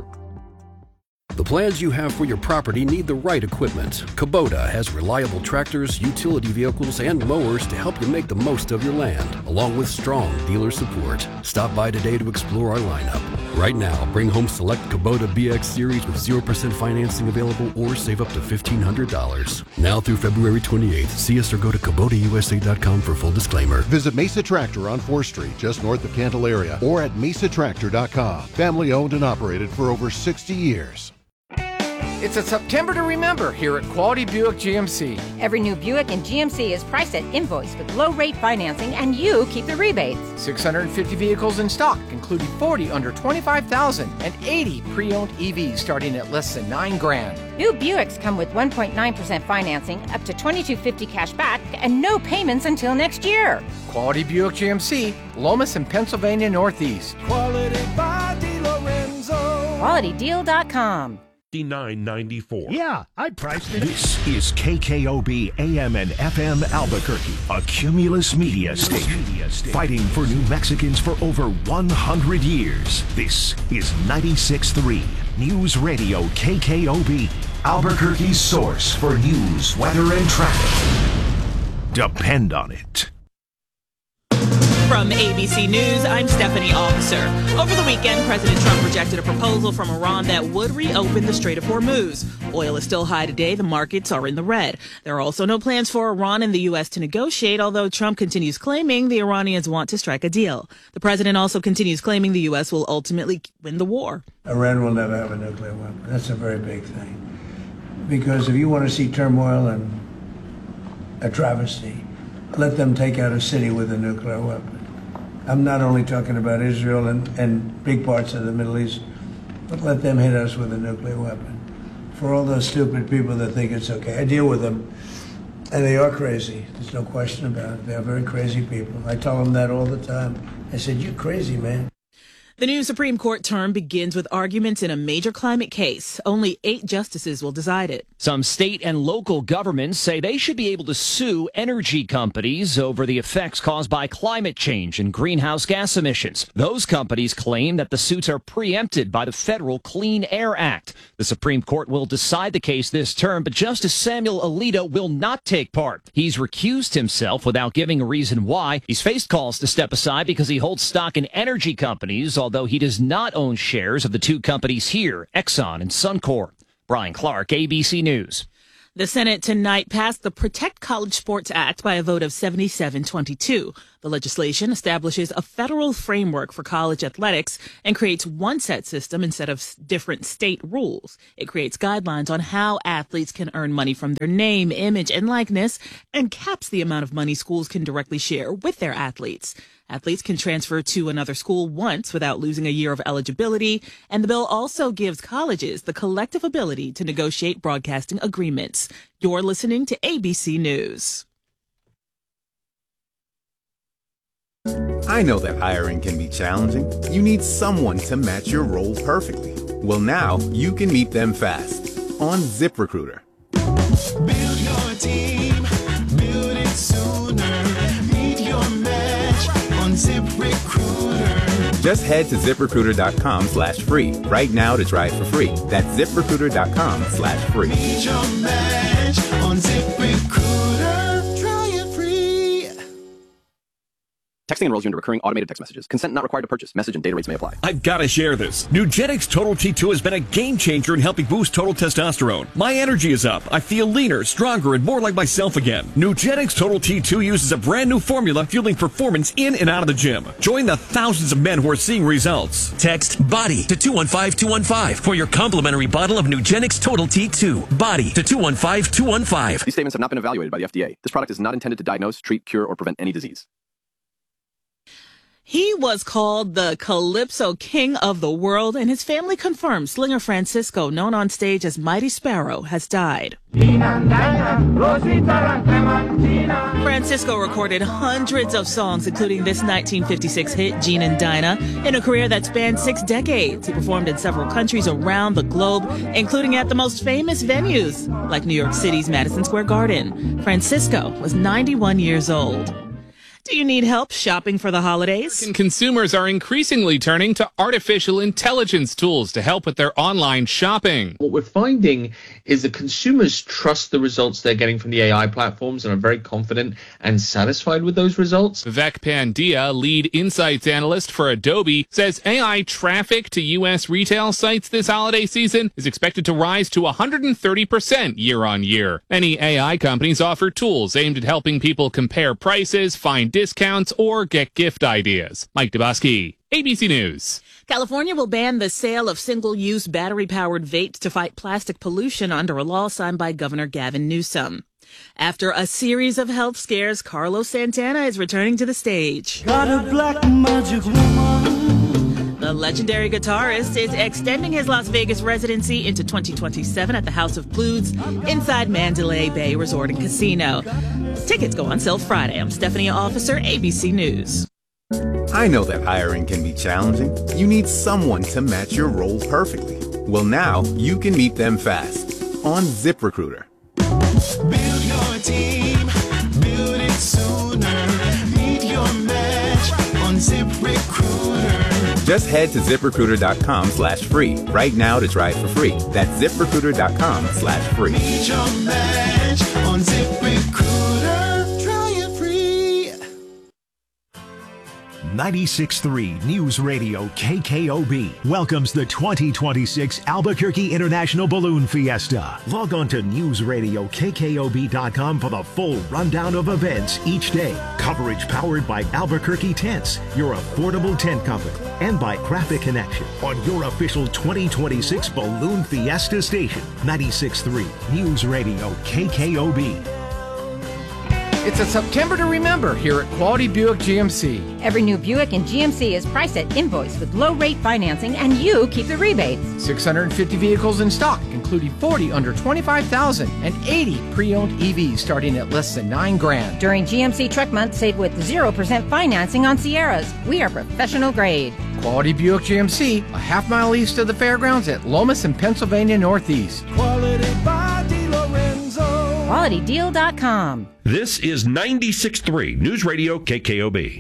The plans you have for your property need the right equipment. Kubota has reliable tractors, utility vehicles, and mowers to help you make the most of your land, along with strong dealer support. Stop by today to explore our lineup. Right now, bring home select Kubota B X Series with zero percent financing available or save up to fifteen hundred dollars. Now through February twenty-eighth, see us or go to Kubota U S A dot com for full disclaimer. Visit Mesa Tractor on fourth Street, just north of Candelaria, or at mesa tractor dot com. Family owned and operated for over sixty years. It's a September to remember here at Quality Buick G M C. Every new Buick in G M C is priced at invoice with low rate financing, and you keep the rebates. six hundred fifty vehicles in stock, including forty under twenty-five thousand and eighty pre-owned E Vs starting at less than nine grand. New Buicks come with one point nine percent financing, up to twenty-two fifty cash back, and no payments until next year. Quality Buick G M C, Lomas and Pennsylvania Northeast. Quality by DeLorenzo. quality deal dot com. nine ninety-four. Yeah, I priced it. This is K K O B A M and F M Albuquerque, a Cumulus media station, fighting for New Mexicans for over one hundred years. This is ninety-six point three News Radio K K O B, Albuquerque's source for news, weather, and traffic. Depend on it. From A B C News, I'm Stephanie Officer. Over the weekend, President Trump rejected a proposal from Iran that would reopen the Strait of Hormuz. Oil is still high today. The markets are in the red. There are also no plans for Iran and the U S to negotiate, although Trump continues claiming the Iranians want to strike a deal. The president also continues claiming the U S will ultimately win the war. Iran will never have a nuclear weapon. That's a very big thing. Because if you want to see turmoil and a travesty, let them take out a city with a nuclear weapon. I'm not only talking about Israel and, and big parts of the Middle East, but let them hit us with a nuclear weapon. For all those stupid people that think it's okay, I deal with them, and they are crazy. There's no question about it. They are very crazy people. I tell them that all the time. I said, "You're crazy, man." The new Supreme Court term begins with arguments in a major climate case. Only eight justices will decide it. Some state and local governments say they should be able to sue energy companies over the effects caused by climate change and greenhouse gas emissions. Those companies claim that the suits are preempted by the Federal Clean Air Act. The Supreme Court will decide the case this term, but Justice Samuel Alito will not take part. He's recused himself without giving a reason why. He's faced calls to step aside because he holds stock in energy companies, although he does not own shares of the two companies here, Exxon and Suncor. Brian Clark, A B C News. The Senate tonight passed the Protect College Sports Act by a vote of seventy-seven twenty-two. The legislation establishes a federal framework for college athletics and creates one set system instead of different state rules. It creates guidelines on how athletes can earn money from their name, image, and likeness, and caps the amount of money schools can directly share with their athletes. Athletes can transfer to another school once without losing a year of eligibility, and the bill also gives colleges the collective ability to negotiate broadcasting agreements. You're listening to A B C News. I know that hiring can be challenging. You need someone to match your role perfectly. Well, now you can meet them fast on ZipRecruiter. Build your team, build it sooner. Meet your match on ZipRecruiter. Just head to ZipRecruiter.com slash free right now to try it for free. That's ZipRecruiter.com slash free. Meet your match on ZipRecruiter. Try it free. Texting enrolls you into recurring automated text messages. Consent not required to purchase. Message and data rates may apply. I've got to share this. Nugenix Total T two has been a game changer in helping boost total testosterone. My energy is up. I feel leaner, stronger, and more like myself again. Nugenix Total T two uses a brand new formula fueling performance in and out of the gym. Join the thousands of men who are seeing results. Text BODY to two one five two one five for your complimentary bottle of Nugenix Total T two. BODY to two one five two one five. These statements have not been evaluated by the F D A. This product is not intended to diagnose, treat, cure, or prevent any disease. He was called the Calypso King of the World, and his family confirms Slinger Francisco, known on stage as Mighty Sparrow, has died. Francisco recorded hundreds of songs, including this nineteen fifty-six hit, Gene and Dinah, in a career that spanned six decades. He performed in several countries around the globe, including at the most famous venues, like New York City's Madison Square Garden. Francisco was ninety-one years old. Do you need help shopping for the holidays? American consumers are increasingly turning to artificial intelligence tools to help with their online shopping. What we're finding is that consumers trust the results they're getting from the A I platforms and are very confident and satisfied with those results. Vivek Pandya, lead insights analyst for Adobe, says A I traffic to U S retail sites this holiday season is expected to rise to one hundred thirty percent year on year. Many A I companies offer tools aimed at helping people compare prices, find discounts, or get gift ideas. Mike Dubosky, A B C News. California will ban the sale of single-use battery-powered vapes to fight plastic pollution under a law signed by Governor Gavin Newsom. After a series of health scares, Carlos Santana is returning to the stage. Got a black magic woman. The legendary guitarist is extending his Las Vegas residency into twenty twenty-seven at the House of Blues inside Mandalay Bay Resort and Casino. Tickets go on sale Friday. I'm Stephanie Officer, A B C News. I know that hiring can be challenging. You need someone to match your role perfectly. Well, now you can meet them fast on ZipRecruiter. Build your team, build it sooner. Meet your match on ZipRecruiter. Just head to ZipRecruiter.com slash free right now to try it for free. That's ZipRecruiter.com slash free. Meet your match on ZipRecruiter. Try it free. ninety-six point three News Radio K K O B welcomes the twenty twenty-six Albuquerque International Balloon Fiesta. Log on to news radio K K O B dot com for the full rundown of events each day. Coverage powered by Albuquerque Tents, your affordable tent company, and by Graphic Connection on your official twenty twenty-six Balloon Fiesta station. ninety-six point three News Radio K K O B. It's a September to remember here at Quality Buick G M C. Every new Buick in G M C is priced at invoice with low rate financing, and you keep the rebates. six hundred fifty vehicles in stock, including forty under twenty-five thousand and eighty pre-owned E Vs starting at less than nine grand. During G M C Truck Month, save with zero percent financing on Sierras. We are professional grade. Quality Buick G M C, a half mile east of the fairgrounds at Lomas and Pennsylvania Northeast. Quality by DeLorenzo. quality deal dot com. This is ninety-six point three News Radio K K O B.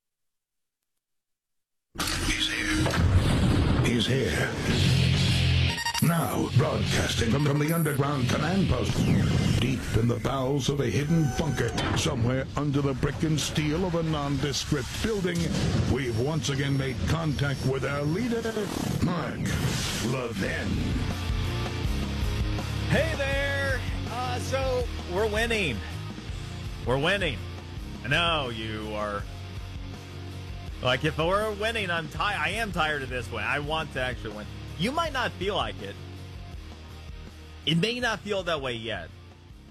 He's here. He's here. Now, broadcasting from, from the underground command post, deep in the bowels of a hidden bunker, somewhere under the brick and steel of a nondescript building, we've once again made contact with our leader, Mark Levin. Hey there! Uh, so, we're winning. We're winning. I know you are... Like, if we're winning, I'm tired. I am tired of this win. I want to actually win. You might not feel like it. It may not feel that way yet.